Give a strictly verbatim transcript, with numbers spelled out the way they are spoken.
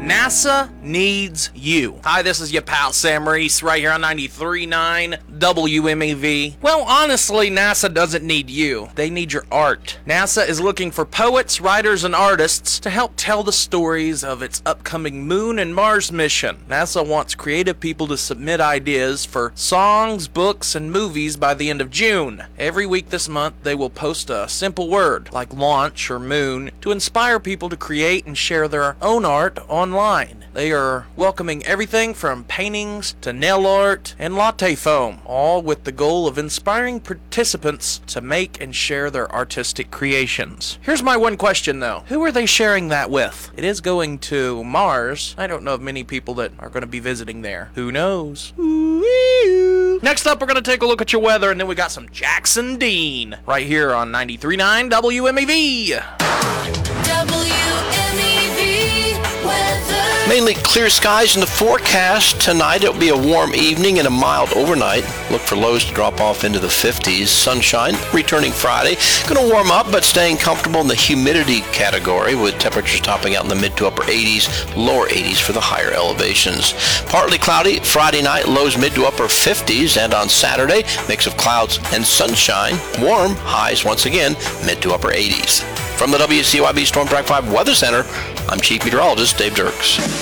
NASA needs you. Hi, this is your pal Sam Reese right here on ninety-three point nine W M E V. Well, honestly, NASA doesn't need you. They need your art. NASA is looking for poets, writers, and artists to help tell the stories of its upcoming Moon and Mars mission. NASA wants creative people to submit ideas for songs, books, and movies by the end of June. Every week this month, they will post a simple word, like launch or moon, to inspire people to create and share their own art online. They are welcoming everything from paintings to nail art and latte foam, all with the goal of inspiring participants to make and share their artistic creations. Here's my one question though. Who are they sharing that with? It is going to Mars. I don't know of many people that are going to be visiting there. Who knows? Ooh-wee-oo. Next up, we're going to take a look at your weather, and then we got some Jackson Dean right here on ninety-three point nine W M E V. Mainly clear skies in the forecast tonight. It'll be a warm evening and a mild overnight. Look for lows to drop off into the fifties. Sunshine returning Friday. Going to warm up, but staying comfortable in the humidity category with temperatures topping out in the mid to upper eighties, lower eighties for the higher elevations. Partly cloudy Friday night, lows mid to upper fifties, and on Saturday, mix of clouds and sunshine. Warm, highs once again, mid to upper eighties. From the W C Y B Storm Track five Weather Center, I'm Chief Meteorologist Dave Dirks.